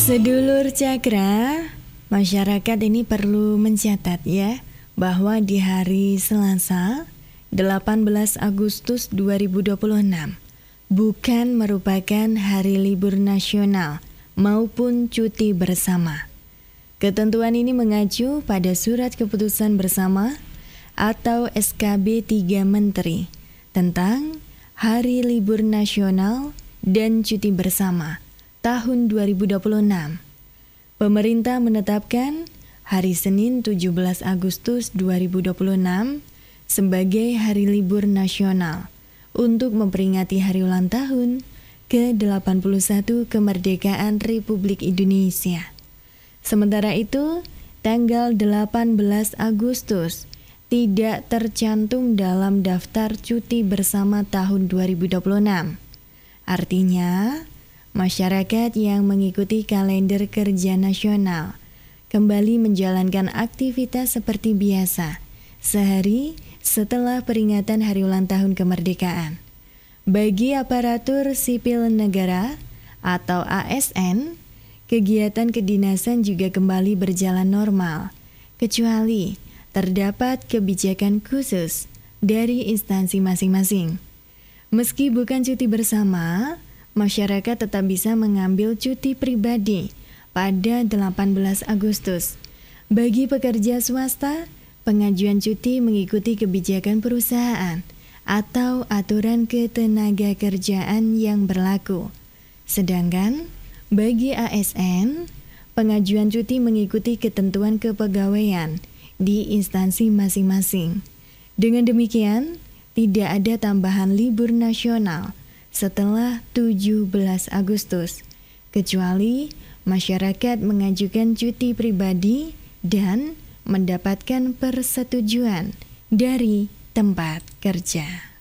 Sedulur Cakra, masyarakat ini perlu mencatat ya, bahwa di hari Selasa, 18 Agustus 2026, bukan merupakan hari libur nasional maupun cuti bersama. Ketentuan ini mengacu pada Surat Keputusan Bersama atau SKB 3 Menteri tentang Hari Libur Nasional dan Cuti Bersama tahun 2026. Pemerintah menetapkan hari Senin 17 Agustus 2026 sebagai hari libur nasional untuk memperingati hari ulang tahun ke-81 kemerdekaan Republik Indonesia. Sementara itu, tanggal 18 Agustus tidak tercantum dalam daftar cuti bersama tahun 2026. Artinya, masyarakat yang mengikuti kalender kerja nasional kembali menjalankan aktivitas seperti biasa sehari setelah peringatan hari ulang tahun kemerdekaan. Bagi aparatur sipil negara atau ASN, kegiatan kedinasan juga kembali berjalan normal, kecuali terdapat kebijakan khusus dari instansi masing-masing. Meski bukan cuti bersama, masyarakat tetap bisa mengambil cuti pribadi pada 18 Agustus. Bagi pekerja swasta, pengajuan cuti mengikuti kebijakan perusahaan atau aturan ketenagakerjaan yang berlaku. Sedangkan bagi ASN, pengajuan cuti mengikuti ketentuan kepegawaian di instansi masing-masing. Dengan demikian, tidak ada tambahan libur nasional setelah 17 Agustus, kecuali masyarakat mengajukan cuti pribadi dan mendapatkan persetujuan dari tempat kerja.